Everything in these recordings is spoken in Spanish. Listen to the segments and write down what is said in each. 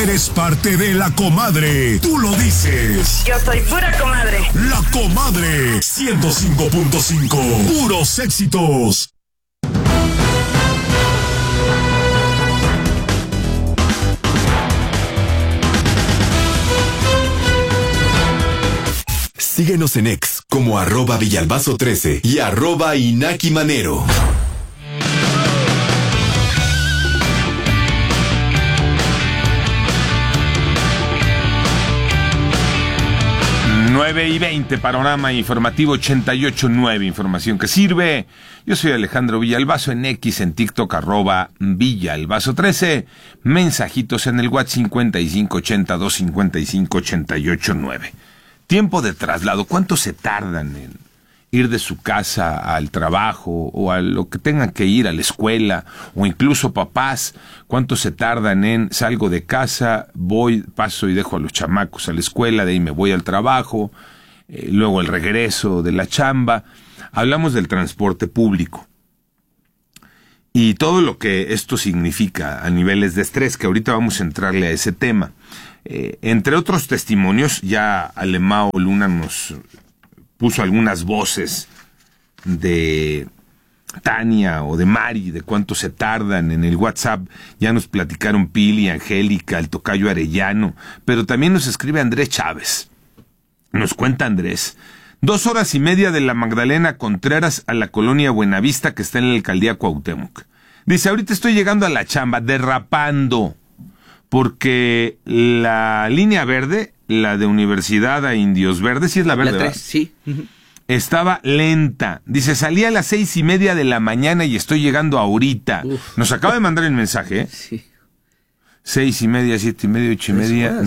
Eres parte de La Comadre. Tú lo dices. Yo soy pura comadre. La Comadre 105.5. Puros éxitos. Síguenos en X como @Villalbazo13 y @InakiManero. 9:20, panorama informativo 88.9, información que sirve. Yo soy Alejandro Villalbazo, en X, en TikTok, @Villalbazo13, mensajitos en el WhatsApp 5580-255-889. Tiempo de traslado, ¿cuánto se tardan en ir de su casa al trabajo o a lo que tengan que ir, a la escuela, o incluso papás, cuánto se tardan en salgo de casa, voy, paso y dejo a los chamacos a la escuela, de ahí me voy al trabajo, luego el regreso de la chamba? Hablamos del transporte público y todo lo que esto significa a niveles de estrés, que ahorita vamos a entrarle a ese tema. Entre otros testimonios, ya Alemao Luna nos puso algunas voces de Tania o de Mari, de cuánto se tardan en el WhatsApp. Ya nos platicaron Pili, Angélica, el tocayo Arellano, pero también nos escribe Andrés Chávez. Nos cuenta Andrés: 2 horas y media de la Magdalena Contreras a la colonia Buenavista, que está en la alcaldía Cuauhtémoc. Dice, ahorita estoy llegando a la chamba, derrapando, porque la línea verde, la de Universidad a Indios Verdes, sí es la verde, la 3, ¿verdad? Sí. Estaba lenta. Dice, salí a las 6:30 de la mañana y estoy llegando ahorita. Uf. Nos acaba de mandar el mensaje, ¿eh? Sí. 6:30, 7:30, 8:30,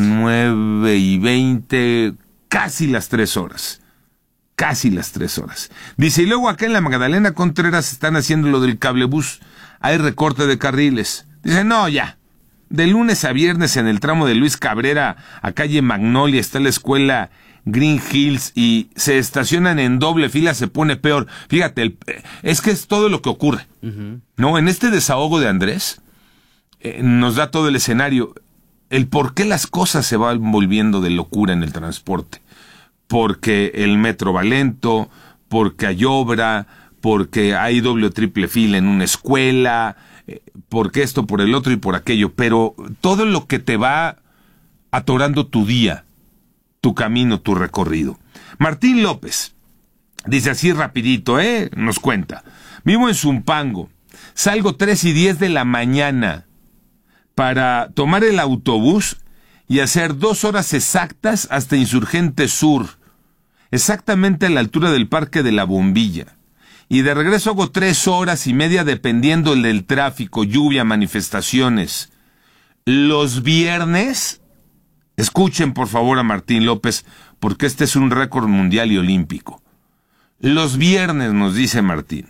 9:20, casi las 3 horas. Casi las 3 horas. Dice, y luego acá en la Magdalena Contreras están haciendo lo del cablebús. Hay recorte de carriles. Dice, no, ya. De lunes a viernes en el tramo de Luis Cabrera a calle Magnolia está la escuela Green Hills y se estacionan en doble fila, se pone peor. Fíjate, es que es todo lo que ocurre. Uh-huh. ¿No? En este desahogo de Andrés nos da todo el escenario. El por qué las cosas se van volviendo de locura en el transporte. Porque el metro va lento, porque hay obra, porque hay doble o triple fila en una escuela, porque esto, por el otro y por aquello, pero todo lo que te va atorando tu día, tu camino, tu recorrido. Martín López dice así rapidito, nos cuenta: vivo en Zumpango, salgo 3:10 de la mañana para tomar el autobús y hacer 2 horas exactas hasta Insurgente Sur, exactamente a la altura del Parque de la Bombilla. Y de regreso hago 3:30 dependiendo del tráfico, lluvia, manifestaciones. Los viernes, escuchen por favor a Martín López, porque este es un récord mundial y olímpico. Los viernes, nos dice Martín,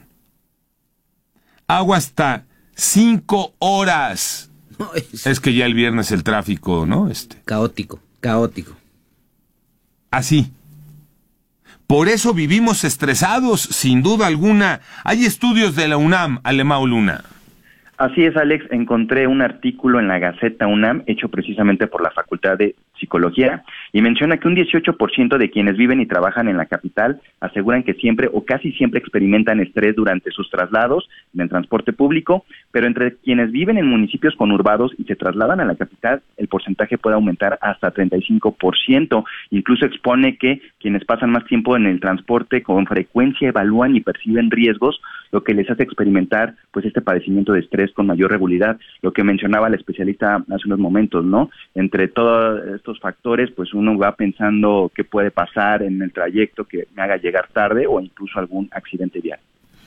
hago hasta 5 horas. No, es que ya el viernes el tráfico, ¿no? Caótico. Así. Por eso vivimos estresados, sin duda alguna. Hay estudios de la UNAM, Alemao Luna. Así es, Alex. Encontré un artículo en la Gaceta UNAM, hecho precisamente por la Facultad de Psicología, y menciona que un 18% de quienes viven y trabajan en la capital aseguran que siempre o casi siempre experimentan estrés durante sus traslados en el transporte público, pero entre quienes viven en municipios conurbados y se trasladan a la capital, el porcentaje puede aumentar hasta 35%. Incluso expone que quienes pasan más tiempo en el transporte con frecuencia evalúan y perciben riesgos, lo que les hace experimentar pues este padecimiento de estrés con mayor regularidad. Lo que mencionaba el especialista hace unos momentos, ¿no? Entre todos estos factores, pues uno va pensando qué puede pasar en el trayecto que me haga llegar tarde o incluso algún accidente vial.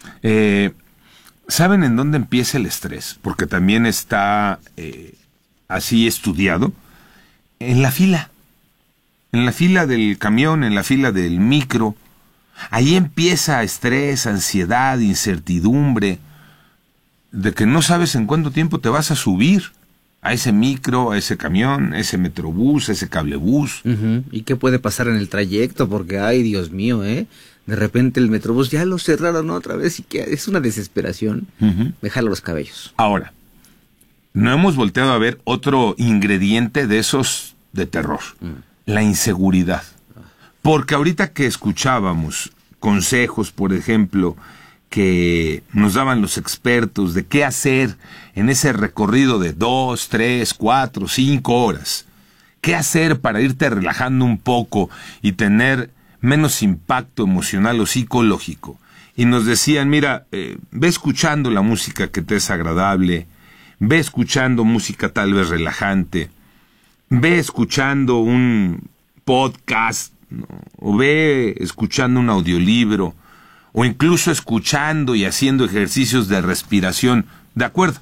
¿Saben en dónde empieza el estrés? Porque también está así estudiado. En la fila. En la fila del camión, en la fila del micro. Ahí empieza estrés, ansiedad, incertidumbre, de que no sabes en cuánto tiempo te vas a subir a ese micro, a ese camión, a ese metrobús, a ese cablebús. Uh-huh. ¿Y qué puede pasar en el trayecto? Porque, ay, Dios mío, de repente el metrobús ya lo cerraron otra vez y que es una desesperación. Uh-huh. Me jalo los cabellos. Ahora, no hemos volteado a ver otro ingrediente de esos de terror, la inseguridad. Porque ahorita que escuchábamos consejos, por ejemplo, que nos daban los expertos de qué hacer en ese recorrido de 2, 3, 4, 5 horas, qué hacer para irte relajando un poco y tener menos impacto emocional o psicológico. Y nos decían, mira, ve escuchando la música que te es agradable, ve escuchando música tal vez relajante, ve escuchando un podcast, ¿no? O ve escuchando un audiolibro, o incluso escuchando y haciendo ejercicios de respiración. De acuerdo,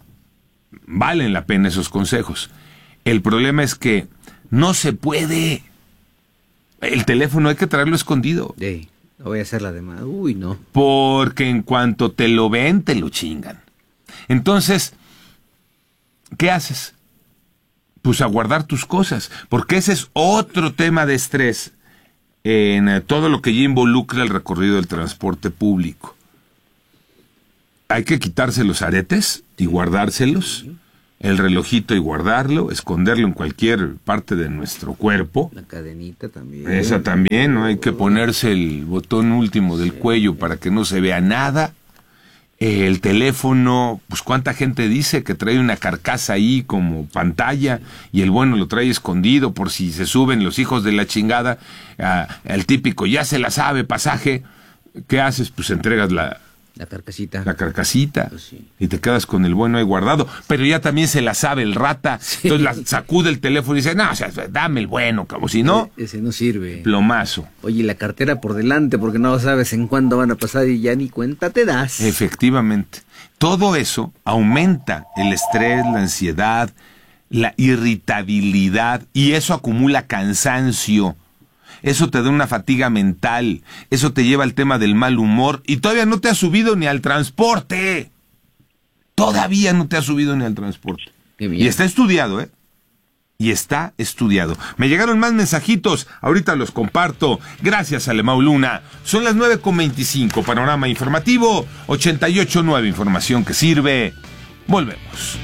valen la pena esos consejos. El problema es que no se puede. El teléfono hay que traerlo escondido. Sí, no voy a hacer la demás. Uy, no. Porque en cuanto te lo ven, te lo chingan. Entonces, ¿qué haces? Pues a guardar tus cosas, porque ese es otro tema de estrés en todo lo que ya involucra el recorrido del transporte público. Hay que quitarse los aretes y guardárselos, el relojito y guardarlo, esconderlo en cualquier parte de nuestro cuerpo. La cadenita también. Esa también, ¿no? Hay que ponerse el botón último del cuello para que no se vea nada. El teléfono, pues cuánta gente dice que trae una carcasa ahí como pantalla y el bueno lo trae escondido por si se suben los hijos de la chingada, el típico ya se la sabe pasaje. ¿Qué haces? Pues entregas la carcasita. La carcasita. Pues sí. Y te quedas con el bueno ahí guardado. Pero ya también se la sabe el rata. Sí. Entonces la sacude el teléfono y dice, no, o sea, dame el bueno, como si no. Ese no sirve. Plomazo. Oye, la cartera por delante porque no sabes en cuándo van a pasar y ya ni cuenta te das. Efectivamente. Todo eso aumenta el estrés, la ansiedad, la irritabilidad y eso acumula cansancio. Eso te da una fatiga mental, eso te lleva al tema del mal humor y todavía no te has subido ni al transporte. Todavía no te has subido ni al transporte. Y está estudiado, ¿eh? Y está estudiado. Me llegaron más mensajitos, ahorita los comparto. Gracias, Alemão Luna. Son las 9:25, panorama informativo, 88.9, información que sirve. Volvemos.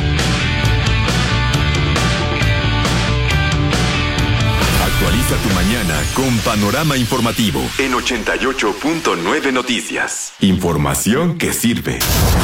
Actualiza tu mañana con Panorama Informativo en 88.9 Noticias. Información que sirve.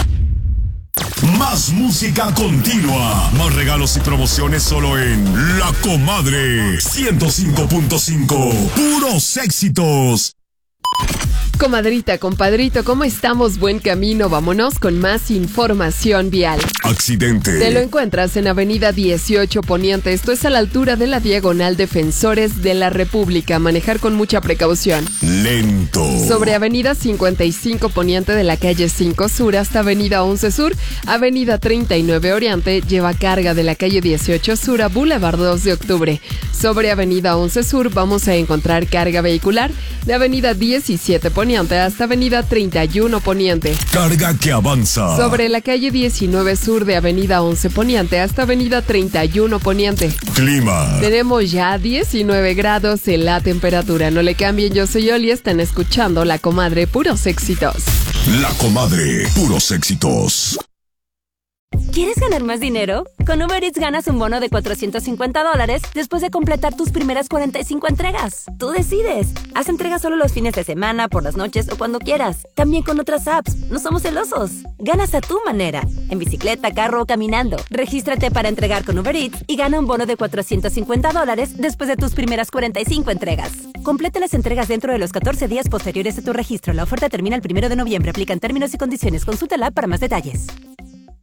Más música continua. Más regalos y promociones solo en La Comadre 105.5. Puros éxitos. Comadrita, compadrito, ¿cómo estamos? Buen camino, vámonos con más información vial. Accidente. Te lo encuentras en Avenida 18 Poniente, esto es a la altura de la Diagonal Defensores de la República. Manejar con mucha precaución. Lento. Sobre Avenida 55 Poniente de la calle 5 Sur hasta Avenida 11 Sur, Avenida 39 Oriente, lleva carga de la calle 18 Sur a Boulevard 2 de Octubre. Sobre Avenida 11 Sur vamos a encontrar carga vehicular de Avenida 17 Poniente hasta Avenida 31 Poniente. Carga que avanza. Sobre la calle 19 Sur de Avenida 11 Poniente hasta Avenida 31 Poniente. Clima. Tenemos ya 19 grados en la temperatura. No le cambien, yo soy Oli, están escuchando La Comadre, puros éxitos. La Comadre, puros éxitos. ¿Quieres ganar más dinero? Con Uber Eats ganas un bono de $450 después de completar tus primeras 45 entregas. Tú decides. Haz entregas solo los fines de semana, por las noches o cuando quieras. También con otras apps. No somos celosos. Ganas a tu manera. En bicicleta, carro o caminando. Regístrate para entregar con Uber Eats y gana un bono de $450 después de tus primeras 45 entregas. Completa las entregas dentro de los 14 días posteriores a tu registro. La oferta termina el 1 de noviembre. Aplican términos y condiciones. Consulta la app para más detalles.